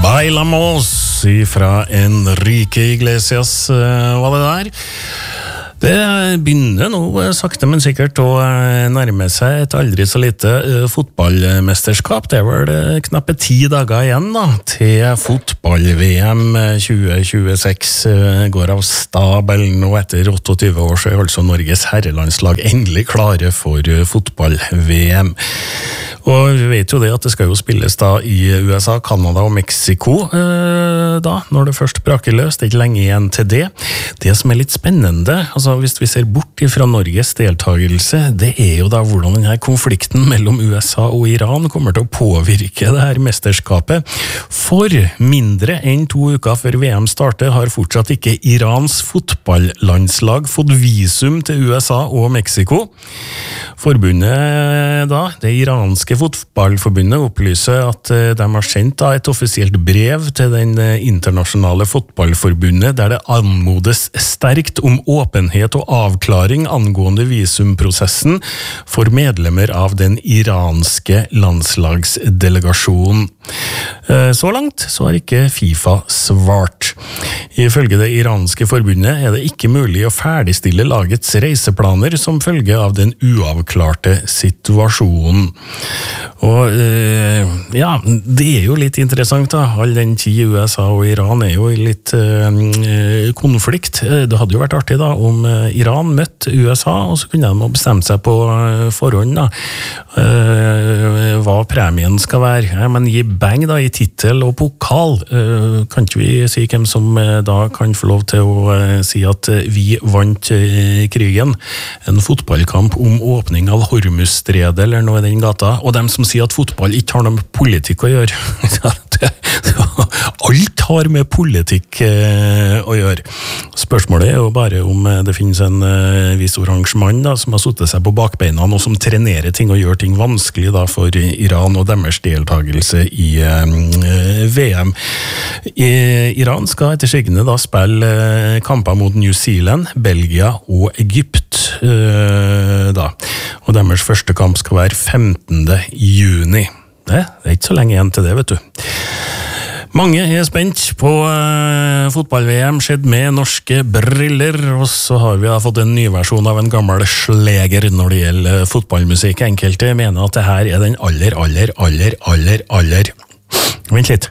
Bailamos fra Enrique Iglesias var det der. Det begynner nå sakte, men sikkert å nærme seg et aldri så lite fotballmesterskap. Det vel knappe 10 dager igjen da, til fotball-VM 2026 går av stabelen, og etter 28 år så altså Norges herrelandslag endelig klare for fotball-VM. Og vi vet jo det at det skal jo spilles da i USA, Kanada og Mexico da, når det først braker løs. Det er ikke lenge igjen til det. Det som er litt spennende, altså hvis vi ser bort fra Norges deltagelse, det er jo da hvordan denne konflikten mellom USA og Iran kommer til å påvirke det her mesterskapet. For mindre enn 2 uker før VM starter har fortsatt ikke Irans fotballandslag fått visum til USA og Mexico. Forbundet da, det iranske fotballforbundet opplyser at de har sendt da et offisielt brev til den internasjonale fotballforbundet der det anmodes sterkt om åpenhet og avklaring angående visumprosessen for medlemmer av den iranske landslagsdelegasjonen. Så langt så har ikke FIFA svart. Ifølge det iranske forbundet er det ikke mulig å ferdigstille lagets reiseplaner som følge av den uavklarte situasjonen. Og ja, det er jo litt interessant da, all den tid USA og Iran er jo i litt konflikt. Det hadde jo vært artig da om Iran møtte USA, og så kunne de bestemme seg på forhånd da, hva premien skal være. Ja, men gi bang da i titel og pokal. Kan ikke vi si hvem som da kan få lov til å si at vi vant krigen? En fotballkamp om åpning av Hormuzstredet eller noe i den gata, og dem som sier at fotball ikke har noe med politikk å gjøre. Alt har med politikk å gjøre. Spørsmålet er jo bare om det finnes en viss oransje mann da, som har suttet seg på bakbeina og som trenerer ting og gjør ting vanskelig da, for Iran og deres deltagelse i VM. Iran skal etter sigende da spille kamper mot New Zealand, Belgia og Egypt da. Og deres første kamp skal være 15. juni. Det er ikke så lenge igjen til det, vet du. Mange er spent på fotball-VM, skjedd med norske briller, og så har vi da fått en ny versjon av en gammel sleger når det gjelder fotballmusikk. Enkelte mener at det her er den vent litt.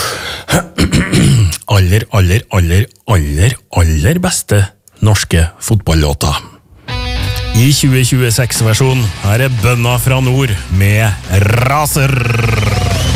aller beste norske fotballåta. I 2026-versjon her er Bønna fra nord med Raser.